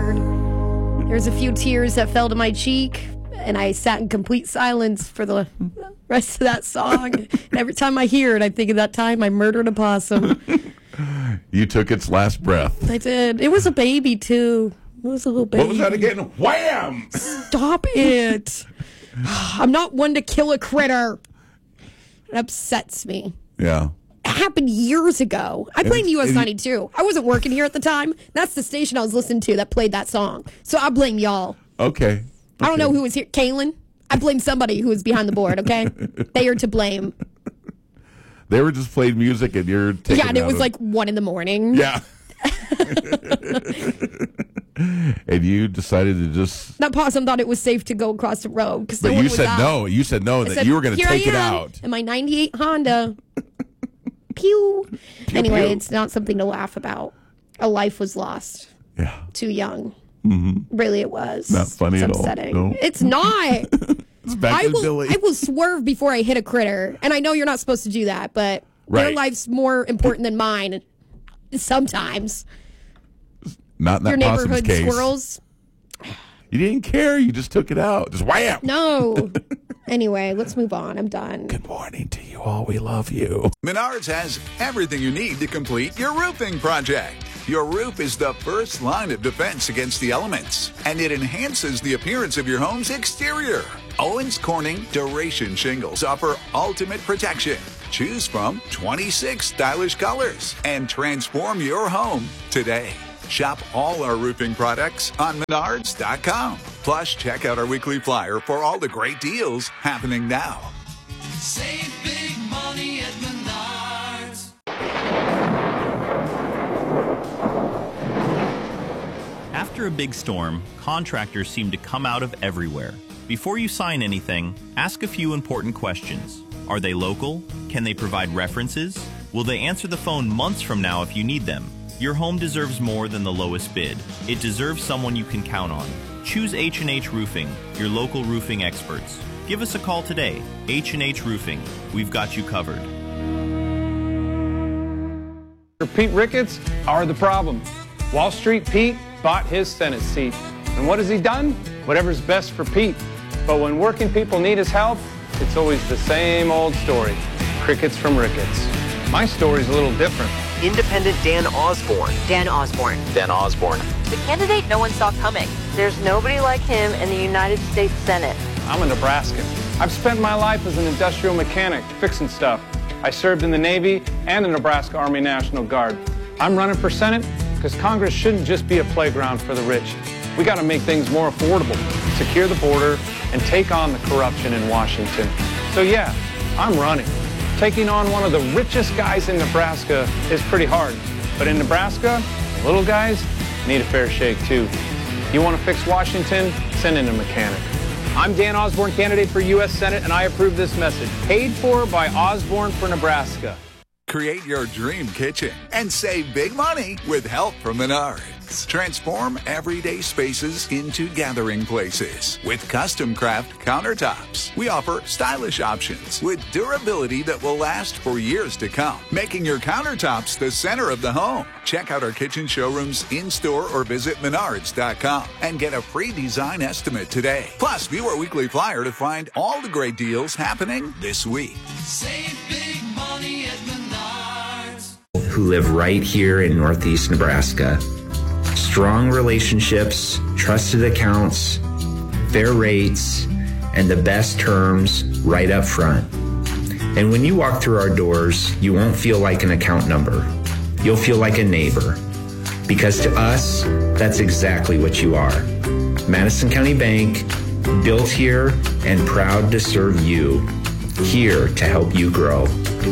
tired. There's a few tears that fell to my cheek, and I sat in complete silence for the rest of that song. And every time I hear it, I think of that time I murdered a possum. You took its last breath. I did. It was a baby, too. It was a little baby. What was that again? Wham! Stop it. I'm not one to kill a critter. It upsets me. Yeah. It happened years ago. I blame US 92. I wasn't working here at the time. That's the station I was listening to that played that song. So I blame y'all. Okay. I don't know who was here. Kaylin? I blame somebody who was behind the board, okay? They are to blame. They were just playing music and you're taking Yeah, and it was like 1 a.m. Yeah. And you decided to just... That possum thought it was safe to go across the road. But you said no. You said no, that you were going to take it out. In my 98 Honda. Pew. Anyway, pew. It's not something to laugh about. A life was lost. Yeah. Too young. Mm-hmm. Really, it was. Not funny it's at upsetting. all. No. It's not. It's back to Billy. I will swerve before I hit a critter. And I know you're not supposed to do that, but their life's more important than mine sometimes. Not in that your neighborhood case. Squirrels. You didn't care. You just took it out. Just wham. No. Anyway, let's move on. I'm done. Good morning to you all. We love you. Menards has everything you need to complete your roofing project. Your roof is the first line of defense against the elements, and it enhances the appearance of your home's exterior. Owens Corning Duration Shingles offer ultimate protection. Choose from 26 stylish colors and transform your home today. Shop all our roofing products on Menards.com. Plus, check out our weekly flyer for all the great deals happening now. Save big money at Menards. After a big storm, contractors seem to come out of everywhere. Before you sign anything, ask a few important questions. Are they local? Can they provide references? Will they answer the phone months from now if you need them? Your home deserves more than the lowest bid. It deserves someone you can count on. Choose H&H Roofing, your local roofing experts. Give us a call today. H&H Roofing. We've got you covered. Pete Ricketts are the problem. Wall Street Pete bought his Senate seat. And what has he done? Whatever's best for Pete. But when working people need his help, it's always the same old story. Crickets from Ricketts. My story's a little different. Independent Dan Osborne. Dan Osborne. Dan Osborne. The candidate no one saw coming. There's nobody like him in the United States Senate. I'm a Nebraskan. I've spent my life as an industrial mechanic, fixing stuff. I served in the Navy and the Nebraska Army National Guard. I'm running for Senate because Congress shouldn't just be a playground for the rich. We got to make things more affordable, secure the border, and take on the corruption in Washington. So yeah, I'm running. Taking on one of the richest guys in Nebraska is pretty hard. But in Nebraska, the little guys need a fair shake too. You want to fix Washington? Send in a mechanic. I'm Dan Osborne, candidate for U.S. Senate, and I approve this message. Paid for by Osborne for Nebraska. Create your dream kitchen and save big money with help from Menards. Transform everyday spaces into gathering places with custom craft countertops. We offer stylish options with durability that will last for years to come, making your countertops the center of the home. Check out our kitchen showrooms in-store or visit Menards.com and get a free design estimate today. Plus, view our weekly flyer to find all the great deals happening this week. Save big money at Menards. Who live right here in Northeast Nebraska. Strong relationships, trusted accounts, fair rates, and the best terms right up front. And when you walk through our doors, you won't feel like an account number. You'll feel like a neighbor. Because to us, that's exactly what you are. Madison County Bank, built here and proud to serve you. Here to help you grow.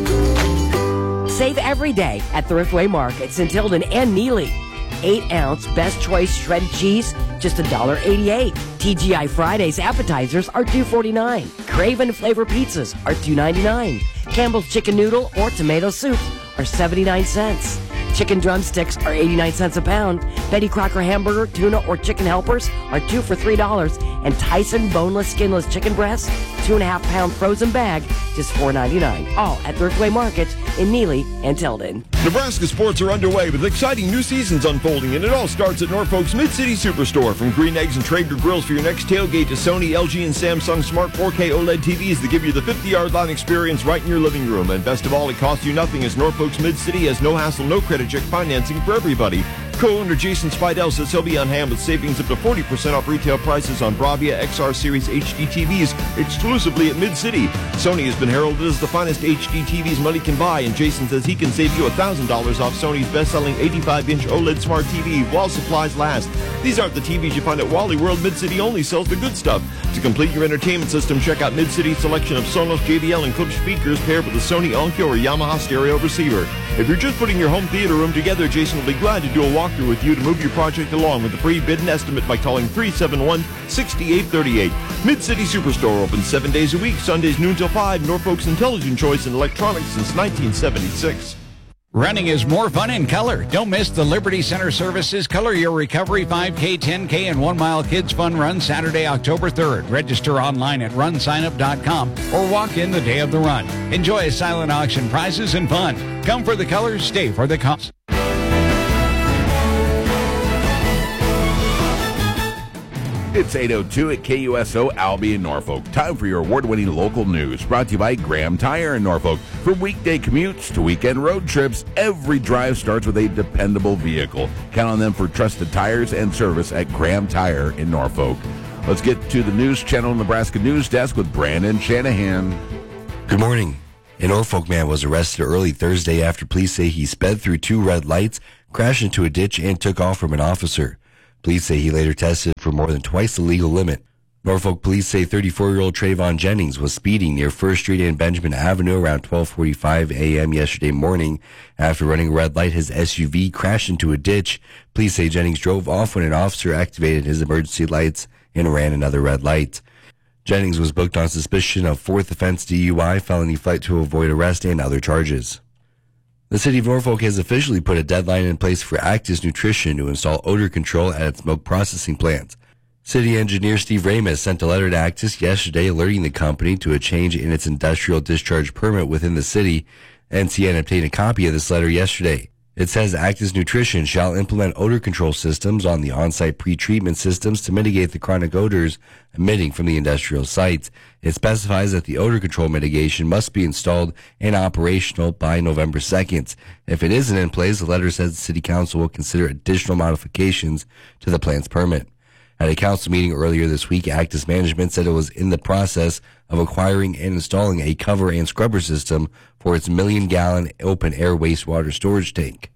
Save every day at Thriftway Markets in Tilden and Neely. 8-ounce Best Choice shredded cheese, just $1.88. TGI Fridays appetizers are $2.49. Craven flavor pizzas are $2.99. Campbell's chicken noodle or tomato soup are 79 cents. Chicken drumsticks are 89 cents a pound. Betty Crocker hamburger, tuna, or chicken helpers are 2 for $3. And Tyson boneless, skinless chicken breasts, 2.5-pound frozen bag, just $4.99. All at Thriftway Markets in Neely and Tilden. Nebraska sports are underway with exciting new seasons unfolding, and it all starts at Norfolk's Mid-City Superstore. From green eggs and Traeger grills for your next tailgate to Sony, LG, and Samsung Smart 4K OLED TVs that give you the 50-yard line experience right in your living room. And best of all, it costs you nothing, as Norfolk's Mid-City has no hassle, no credit check financing for everybody. Co-owner Jason Spidell says he'll be on hand with savings up to 40% off retail prices on Bravia XR Series HD TVs exclusively at Mid-City. Sony has been heralded as the finest HD TVs money can buy, and Jason says he can save you $1,000 off Sony's best-selling 85-inch OLED Smart TV while supplies last. These aren't the TVs you find at Wally World. Mid-City only sells the good stuff. To complete your entertainment system, check out Mid-City's selection of Sonos, JBL, and Klipsch speakers paired with a Sony Onkyo or Yamaha stereo receiver. If you're just putting your home theater room together, Jason will be glad to do a walkthrough with you to move your project along with a free bid and estimate by calling 371-6838. Mid-City Superstore open 7 days a week, Sundays noon till 5. Norfolk's intelligent choice in electronics since 1976. Running is more fun in color. Don't miss the Liberty Center Services Color Your Recovery 5K, 10K, and 1 Mile Kids Fun Run Saturday, October 3rd. Register online at runsignup.com or walk in the day of the run. Enjoy silent auction prizes and fun. Come for the colors, stay for the cause. It's 8:02 at KUSO Albion, Norfolk. Time for your award-winning local news, brought to you by Graham Tire in Norfolk. From weekday commutes to weekend road trips, every drive starts with a dependable vehicle. Count on them for trusted tires and service at Graham Tire in Norfolk. Let's get to the News Channel Nebraska News Desk with Brandon Shanahan. Good morning. An Norfolk man was arrested early Thursday after police say he sped through 2 red lights, crashed into a ditch, and took off from an officer. Police say he later tested for more than twice the legal limit. Norfolk police say 34-year-old Trayvon Jennings was speeding near 1st Street and Benjamin Avenue around 12:45 a.m. yesterday morning. After running a red light, his SUV crashed into a ditch. Police say Jennings drove off when an officer activated his emergency lights and ran another red light. Jennings was booked on suspicion of 4th offense DUI, felony flight to avoid arrest, and other charges. The city of Norfolk has officially put a deadline in place for Actis Nutrition to install odor control at its milk processing plant. City engineer Steve Ramis sent a letter to Actis yesterday alerting the company to a change in its industrial discharge permit within the city. NCN obtained a copy of this letter yesterday. It says Actis Nutrition shall implement odor control systems on the on-site pre-treatment systems to mitigate the chronic odors emitting from the industrial sites. It specifies that the odor control mitigation must be installed and operational by November 2nd. If it isn't in place, the letter says the City Council will consider additional modifications to the plant's permit. At a council meeting earlier this week, Actis management said it was in the process of acquiring and installing a cover and scrubber system for its 1 million-gallon open-air wastewater storage tank.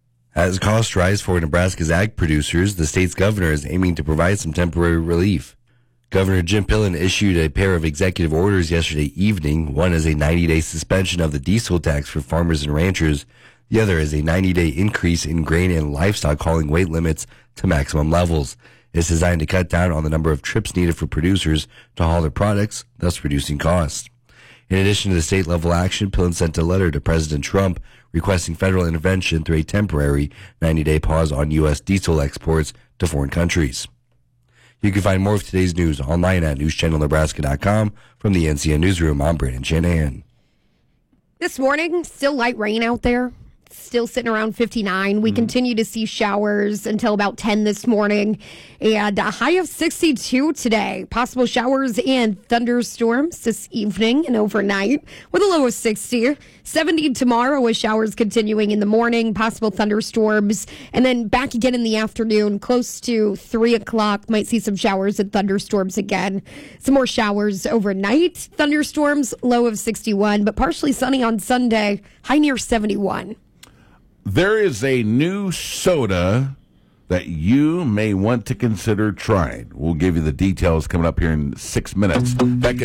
As costs rise for Nebraska's ag producers, the state's governor is aiming to provide some temporary relief. Governor Jim Pillen issued a pair of executive orders yesterday evening. One is a 90-day suspension of the diesel tax for farmers and ranchers. The other is a 90-day increase in grain and livestock hauling weight limits to maximum levels. It's designed to cut down on the number of trips needed for producers to haul their products, thus reducing costs. In addition to the state-level action, Pillen sent a letter to President Trump requesting federal intervention through a temporary 90-day pause on U.S. diesel exports to foreign countries. You can find more of today's news online at newschannelnebraska.com. From the NCN Newsroom, I'm Brandon Shanahan. This morning, still light rain out there. Still sitting around 59. We continue to see showers until about 10 this morning. And a high of 62 today. Possible showers and thunderstorms this evening and overnight with a low of 60. 70 tomorrow with showers continuing in the morning. Possible thunderstorms. And then back again in the afternoon, close to 3 o'clock. Might see some showers and thunderstorms again. Some more showers overnight. Thunderstorms, low of 61. But partially sunny on Sunday. High near 71. There is a new soda that you may want to consider trying. We'll give you the details coming up here in 6 minutes. Back